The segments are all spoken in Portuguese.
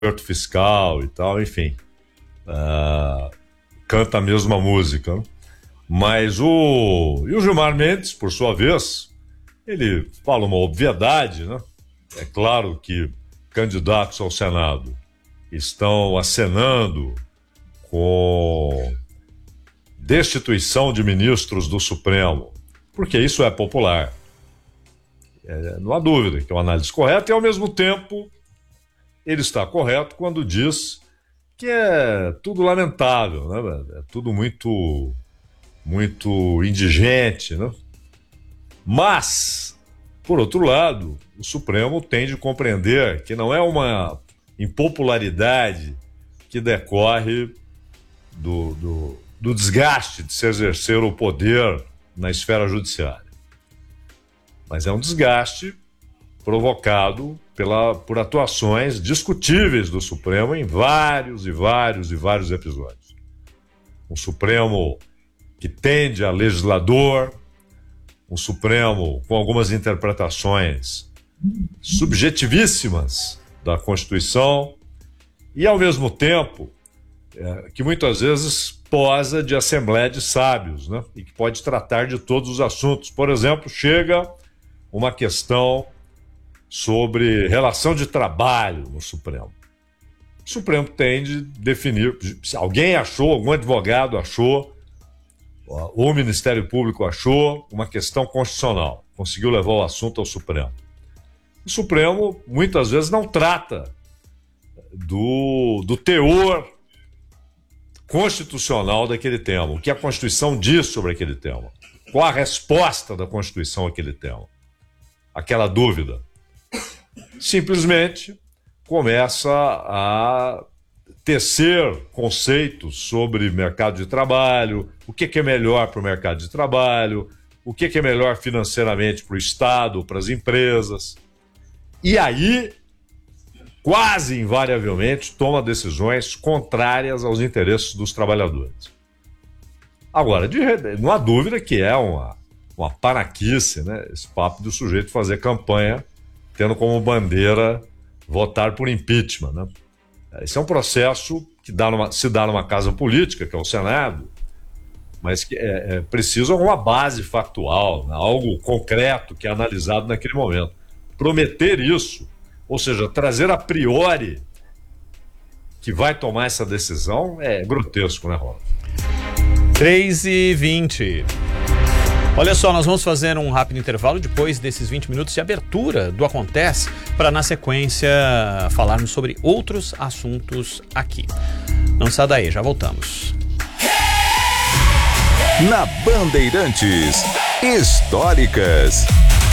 acerto fiscal e tal, enfim. Canta a mesma música, né? Mas o Gilmar Mendes, por sua vez, ele fala uma obviedade, né? É claro que candidatos ao Senado estão acenando com destituição de ministros do Supremo, porque isso é popular. Não há dúvida que é uma análise correta e, ao mesmo tempo, ele está correto quando diz que é tudo lamentável, né? É tudo muito, muito indigente, né? Mas, por outro lado, o Supremo tem de compreender que não é uma impopularidade que decorre do desgaste de se exercer o poder na esfera judiciária. Mas é um desgaste provocado por atuações discutíveis do Supremo em vários episódios. Um Supremo que tende a legislador, um Supremo com algumas interpretações subjetivíssimas da Constituição e, ao mesmo tempo, que muitas vezes posa de assembleia de sábios, né? E que pode tratar de todos os assuntos. Por exemplo, chega uma questão sobre relação de trabalho no Supremo. O Supremo tem de definir, se alguém achou, algum advogado achou, o Ministério Público achou uma questão constitucional, conseguiu levar o assunto ao Supremo. O Supremo muitas vezes não trata do teor constitucional daquele tema, o que a Constituição diz sobre aquele tema, qual a resposta da Constituição àquele tema, aquela dúvida. Simplesmente começa a tecer conceitos sobre mercado de trabalho, o que é melhor para o mercado de trabalho, o que é melhor financeiramente para o Estado, para as empresas. E aí, quase invariavelmente, toma decisões contrárias aos interesses dos trabalhadores. Agora, não há dúvida que é uma panaquice, né? Esse papo do sujeito fazer campanha tendo como bandeira votar por impeachment, né? Esse é um processo que se dá numa casa política, que é o Senado, mas que é preciso alguma base factual, né? Algo concreto que é analisado naquele momento. Prometer isso, ou seja, trazer a priori que vai tomar essa decisão é grotesco, né, Rola? 3h20. Olha só, nós vamos fazer um rápido intervalo depois desses 20 minutos de abertura do Acontece, para na sequência falarmos sobre outros assuntos aqui. Não sai daí, já voltamos. Na Bandeirantes, históricas.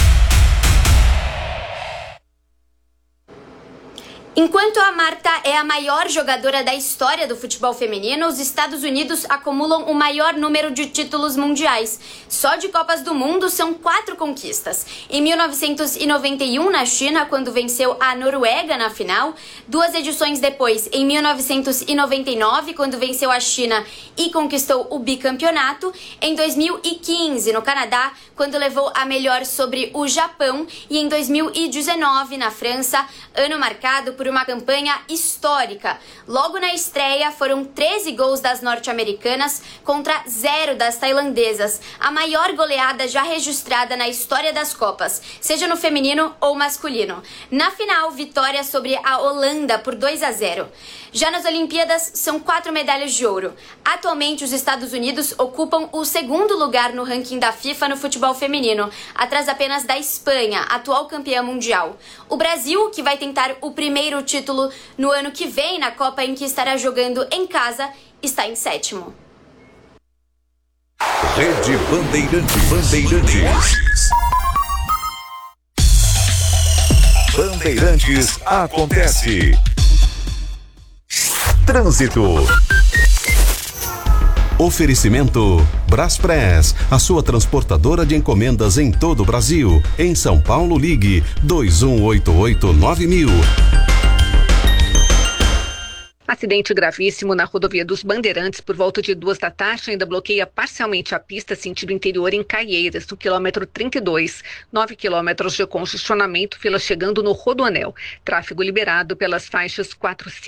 Enquanto a Marta é a maior jogadora da história do futebol feminino, os Estados Unidos acumulam o maior número de títulos mundiais. Só de Copas do Mundo são 4 conquistas. Em 1991, na China, quando venceu a Noruega na final. 2 edições depois, em 1999, quando venceu a China e conquistou o bicampeonato. Em 2015, no Canadá, quando levou a melhor sobre o Japão. E em 2019, na França, ano marcado por uma campanha histórica. Logo na estreia, foram 13 gols das norte-americanas contra 0 das tailandesas, a maior goleada já registrada na história das Copas, seja no feminino ou masculino. Na final, vitória sobre a Holanda por 2-0. Já nas Olimpíadas, são 4 medalhas de ouro. Atualmente, os Estados Unidos ocupam o 2º lugar no ranking da FIFA no futebol feminino, atrás apenas da Espanha, atual campeã mundial. O Brasil, que vai tentar o primeiro título no ano que vem, na Copa em que estará jogando em casa, está em 7º. Rede Bandeirantes. Bandeirantes acontece. Trânsito. Oferecimento Braspress, a sua transportadora de encomendas em todo o Brasil. Em São Paulo, ligue 2188-9000. acidente gravíssimo na rodovia dos Bandeirantes por volta de 2 da tarde ainda bloqueia parcialmente a pista sentido interior em Caieiras, no quilômetro 32. 9 quilômetros de congestionamento, fila chegando no Rodoanel. Tráfego liberado pelas faixas 4,